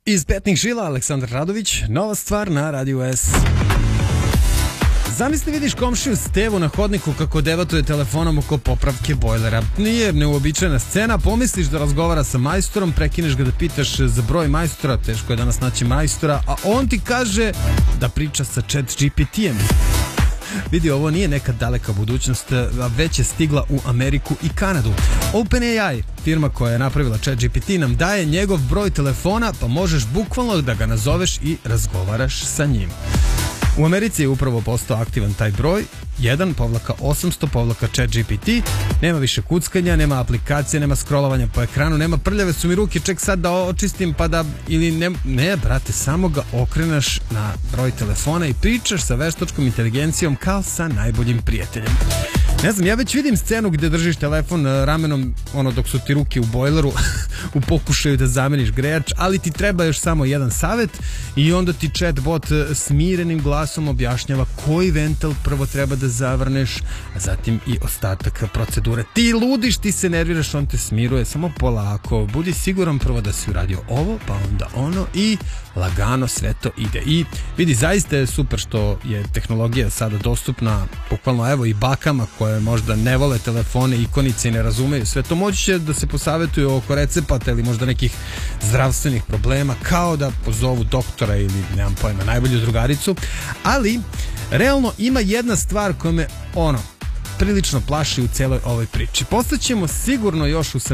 Iz petnih žila Aleksandar Radović, nova stvar na Radio S. Zamisli vidiš komšiju Stevu na hodniku kako debatuje telefonom oko popravke bojlera. Nije neuobičajena scena, pomisliš da razgovara sa majstorom, prekineš ga da pitaš za broj majstora, teško je danas naći majstora, a on ti kaže da priča sa ChatGPT-em. Vidi, ovo nije neka daleka budućnost, a već je stigla u Ameriku i Kanadu. OpenAI, firma koja je napravila ChatGPT, nam daje njegov broj telefona, pa možeš bukvalno da ga nazoveš i razgovaraš sa njim. U Americi je upravo postao aktivan taj broj 1-800-ChatGPT. Nema više kuckanja, nema aplikacije, nema scrollovanja po ekranu, nema prljave su mi ruke, ček sad da očistim pa da... Ili ne, brate, samo ga okrenaš na broj telefona i pričaš sa veštačkom inteligencijom kao sa najboljim prijateljem. Ne znam, ja već vidim scenu gdje držiš telefon ramenom dok su ti ruke u bojleru u pokušaju da zameniš grejač, ali ti treba još samo jedan savjet i onda ti chatbot smirenim glasom objašnjava koji ventil prvo treba da zavrneš, a zatim i ostatak procedure. Ti ludiš, ti se nerviraš, on te smiruje, samo polako, budi siguran prvo da si uradio ovo, pa onda ono i lagano sve to ide. I vidi, zaista je super što je tehnologija sada dostupna bukvalno evo i bakama koje možda ne vole telefone, ikonice i ne razumeju sve to, moći će da se posavetuju oko recepata ili možda nekih zdravstvenih problema, kao da pozovu doktora ili nemam pojma, najbolju drugaricu, ali realno ima jedna stvar koja me prilično plaši u celoj ovoj priči. Postaćemo sigurno još u